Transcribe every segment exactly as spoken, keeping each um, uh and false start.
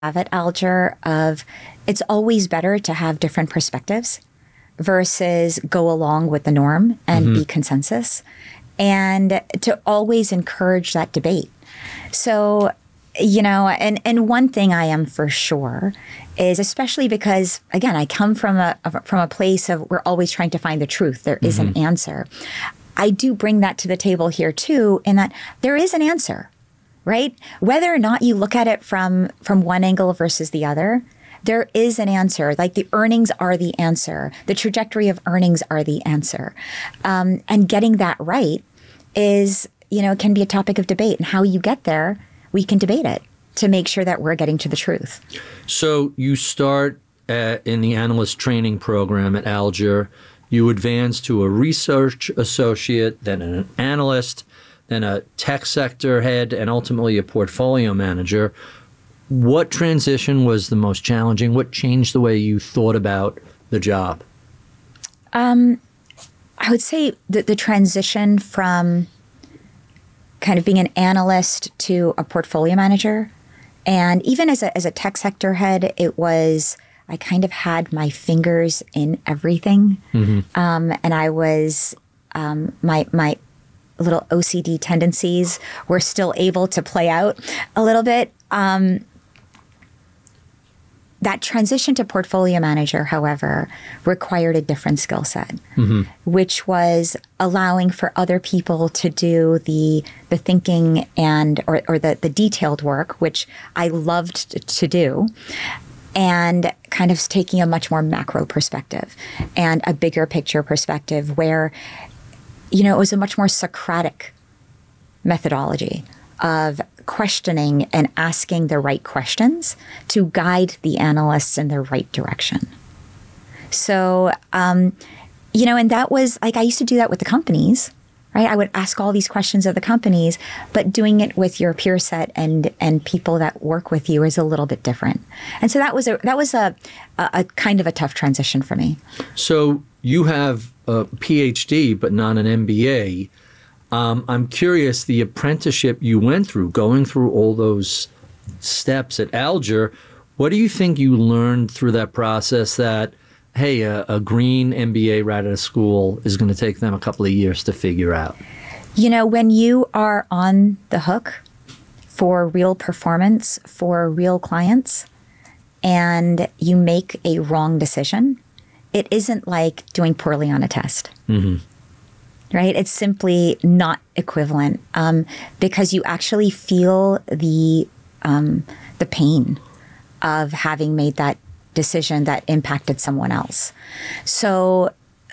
have at Alger of it's always better to have different perspectives versus go along with the norm and mm-hmm. be consensus, and to always encourage that debate. So, you know, and, and one thing I am for sure is, especially because, again, I come from a from a place of we're always trying to find the truth. There is mm-hmm. an answer. I do bring that to the table here too, in that there is an answer, right? Whether or not you look at it from from one angle versus the other, there is an answer. Like the earnings are the answer. The trajectory of earnings are the answer. Um, and getting that right is, you know, can be a topic of debate. And how you get there, we can debate it to make sure that we're getting to the truth. So you start at, in the analyst training program at Alger. You advance to a research associate, then an analyst, then a tech sector head, and ultimately a portfolio manager. What transition was the most challenging? What changed the way you thought about the job? Um, I would say that the transition from kind of being an analyst to a portfolio manager, and even as a as a tech sector head, it was I kind of had my fingers in everything, mm-hmm. um, and I was um, my my little O C D tendencies were still able to play out a little bit. Um, That transition to portfolio manager, however, required a different skill set, mm-hmm. which was allowing for other people to do the the thinking and or, or the, the detailed work, which I loved to do, and kind of taking a much more macro perspective and a bigger picture perspective where, you know, it was a much more Socratic methodology of questioning and asking the right questions to guide the analysts in the right direction. So, um, you know, and that was like, I used to do that with the companies, right? I would ask all these questions of the companies, but doing it with your peer set and and people that work with you is a little bit different. And so that was a that was a, a, a kind of a tough transition for me. So you have a P H D, but not an M B A. Um, I'm curious, the apprenticeship you went through, going through all those steps at Alger, what do you think you learned through that process that, hey, a, a green M B A right out of school is going to take them a couple of years to figure out? You know, when you are on the hook for real performance for real clients and you make a wrong decision, it isn't like doing poorly on a test. Mm-hmm. Right? It's simply not equivalent um, because you actually feel the um, the pain of having made that decision that impacted someone else. So,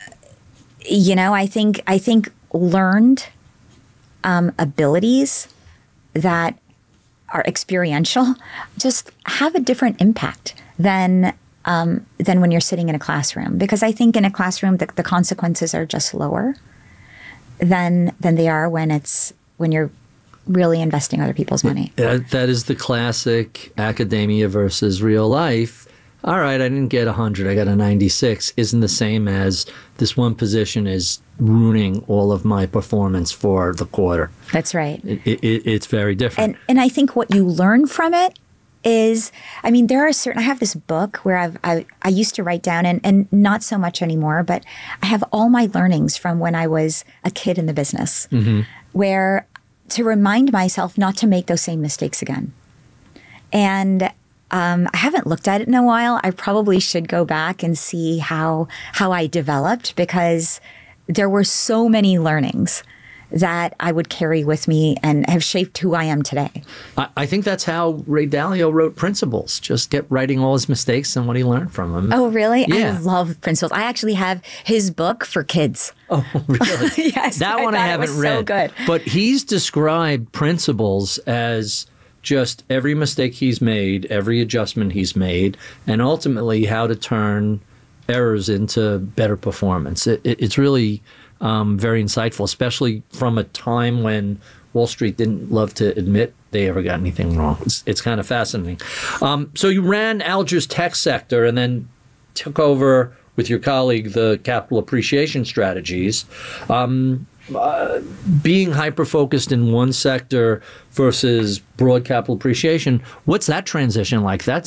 you know, I think I think learned um, abilities that are experiential just have a different impact than um, than when you're sitting in a classroom. Because I think in a classroom the, the consequences are just lower than than they are when it's when you're really investing other people's money. Yeah, that is the classic academia versus real life. All right, I didn't get one hundred, I got a ninety-six, isn't the same as this one position is ruining all of my performance for the quarter. That's right. It, it, it's very different. And and I think what you learn from it is, I mean, there are certain, I have this book where I've, I, I used to write down, and, and not so much anymore, but I have all my learnings from when I was a kid in the business, mm-hmm. where to remind myself not to make those same mistakes again. And um, I haven't looked at it in a while. I probably should go back and see how how I developed, because there were so many learnings that I would carry with me and have shaped who I am today. I, I think that's how Ray Dalio wrote Principles. Just kept writing all his mistakes and what he learned from them. Oh, really? Yeah. I love Principles. I actually have his book for kids. Oh, really? Yes. That I one I haven't it was read. So good. But he's described Principles as just every mistake he's made, every adjustment he's made, and ultimately how to turn errors into better performance. It, it, it's really um, very insightful, especially from a time when Wall Street didn't love to admit they ever got anything wrong. It's, it's kind of fascinating. Um, so you ran Alger's tech sector and then took over with your colleague the capital appreciation strategies. Um, uh, being hyper focused in one sector versus broad capital appreciation, what's that transition like? That